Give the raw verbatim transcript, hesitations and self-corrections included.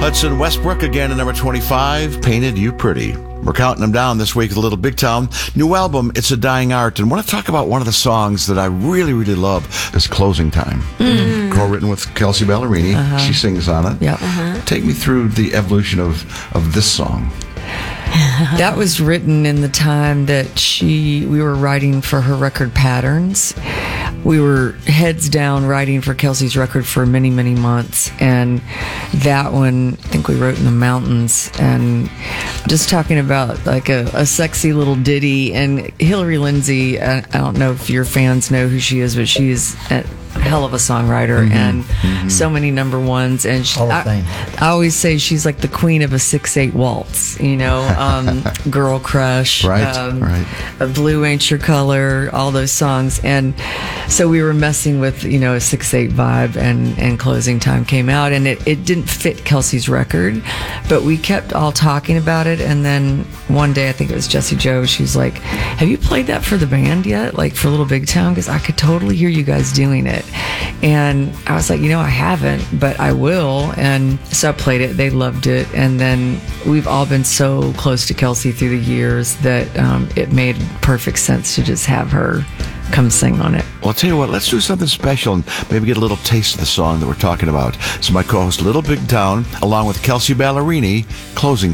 Hudson Westbrook again at number twenty-five, Painted You Pretty. We're counting them down this week with a Little Big Town. New album, It's a Dying Art. And I want to talk about one of the songs that I really, really love. It's Closing Time. Mm. Co-written with Kelsea Ballerini. Uh-huh. She sings on it. Yep. Uh-huh. Take me through the evolution of, of this song. That was written in the time that she we were writing for her record Patterns. We were heads down writing for Kelsea's record for many, many months. And that one, I think we wrote in the mountains. And just talking about like a, a sexy little ditty. And Hillary Lindsey, I, I don't know if your fans know who she is, but she is a hell of a songwriter. Mm-hmm. And mm-hmm. so many number ones. And she, I, I always say she's like the queen of a six eight waltz, you know, um, Girl Crush, right, um, right. A Blue Ain't Your Color, all those songs. And so we were messing with, you know, a six eight vibe, and, and Closing Time came out, and it, it didn't fit Kelsea's record, but we kept all talking about it. And then one day, I think it was Jessie Joe, she was like, have you played that for the band yet? Like for Little Big Town? Because I could totally hear you guys doing it. And I was like, you know, I haven't, but I will. And so I played it. They loved it. And then we've all been so close to Kelsea through the years that um, it made perfect sense to just have her come sing on it. Well, I'll tell you what, let's do something special and maybe get a little taste of the song that we're talking about. So my co-host, Little Big Town, along with Kelsea Ballerini, Closing